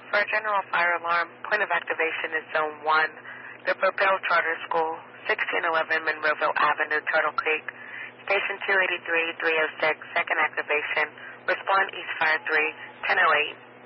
For a general fire alarm, point of activation is Zone 1, the Propel Charter School, 1611 Monroeville Avenue, Turtle Creek. Station 283-306, second activation. Respond East Fire 3, 1008.